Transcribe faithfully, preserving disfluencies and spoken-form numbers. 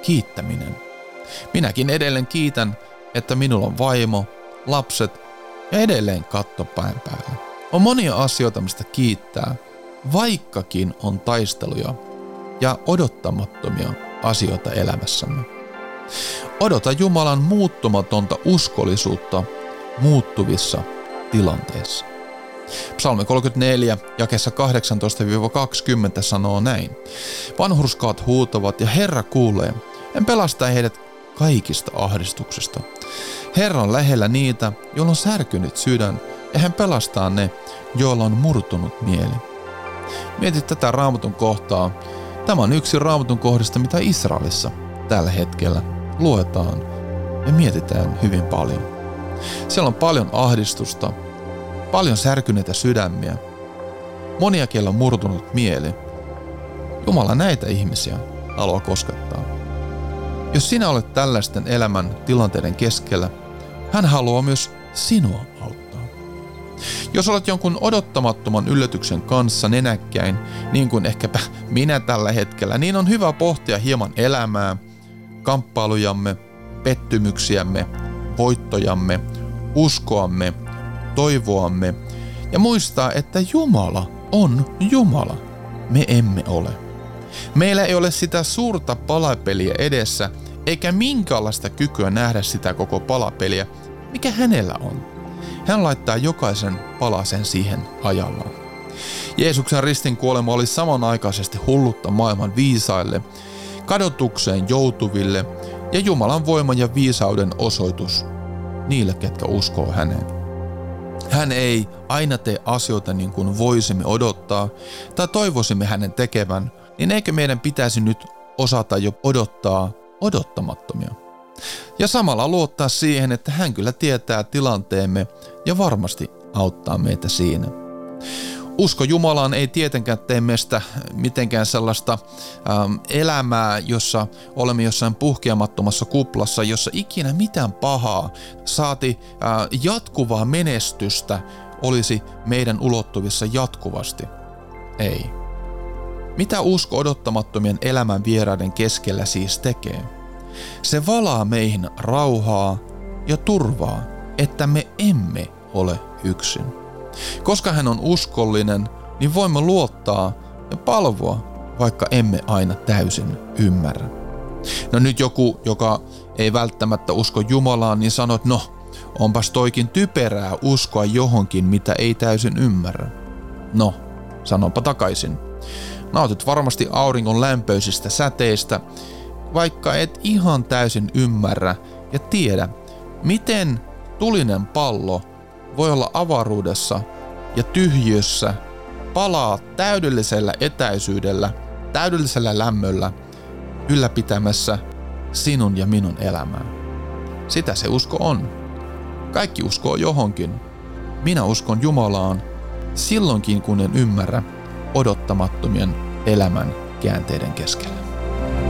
kiittäminen. Minäkin edelleen kiitän, että minulla on vaimo, lapset ja edelleen katto pään päällä. On monia asioita, mistä kiittää, vaikkakin on taisteluja ja odottamattomia asioita elämässämme. Odota Jumalan muuttumatonta uskollisuutta muuttuvissa tilanteissa. Psalmi kolmekymmentäneljä, jakeessa kahdeksantoista kaksikymmentä sanoo näin. Vanhurskaat huutavat ja Herra kuulee. En pelasta heidät kaikista ahdistuksesta. Herra on lähellä niitä, joilla on särkynyt sydän, ja hän pelastaa ne, joilla on murtunut mieli. Mieti tätä Raamatun kohtaa. Tämä on yksi Raamatun kohdista, mitä Israelissa tällä hetkellä luetaan ja mietitään hyvin paljon. Siellä on paljon ahdistusta, paljon särkyneitä sydämiä, monia, keillä on murtunut mieli. Jumala näitä ihmisiä haluaa koskettaa. Jos sinä olet tällaisten elämän tilanteiden keskellä, hän haluaa myös sinua auttaa. Jos olet jonkun odottamattoman yllätyksen kanssa nenäkkäin, niin kuin ehkäpä minä tällä hetkellä, niin on hyvä pohtia hieman elämää, kamppailujamme, pettymyksiämme, voittojamme, uskoamme, toivoamme ja muistaa, että Jumala on Jumala. Me emme ole. Meillä ei ole sitä suurta palapeliä edessä, eikä minkäänlaista kykyä nähdä sitä koko palapeliä, mikä hänellä on. Hän laittaa jokaisen palasen siihen ajallaan. Jeesuksen ristin kuolema oli samanaikaisesti hullutta maailman viisaille, kadotukseen joutuville ja Jumalan voiman ja viisauden osoitus niille, ketkä uskoo häneen. Hän ei aina tee asioita niin kuin voisimme odottaa tai toivoisimme hänen tekevän, niin eikö meidän pitäisi nyt osata jo odottaa odottamattomia? Ja samalla luottaa siihen, että hän kyllä tietää tilanteemme ja varmasti auttaa meitä siinä. Usko Jumalaan ei tietenkään tee meistä mitenkään sellaista ähm, elämää, jossa olemme jossain puhkeamattomassa kuplassa, jossa ikinä mitään pahaa, saati äh, jatkuvaa menestystä olisi meidän ulottuvissa jatkuvasti. Ei. Mitä usko odottamattomien elämän vieraiden keskellä siis tekee? Se valaa meihin rauhaa ja turvaa, että me emme ole yksin. Koska hän on uskollinen, niin voimme luottaa ja palvoa, vaikka emme aina täysin ymmärrä. No nyt joku, joka ei välttämättä usko Jumalaan, niin sanoo, että no, onpas toikin typerää uskoa johonkin, mitä ei täysin ymmärrä. No, sanonpa takaisin. Nautit varmasti auringon lämpöisistä säteistä, vaikka et ihan täysin ymmärrä ja tiedä, miten tulinen pallo voi olla avaruudessa ja tyhjössä, palaa täydellisellä etäisyydellä, täydellisellä lämmöllä, ylläpitämässä sinun ja minun elämää. Sitä se usko on. Kaikki uskoo johonkin. Minä uskon Jumalaan silloinkin, kun en ymmärrä odottamattomien elämän käänteiden keskellä.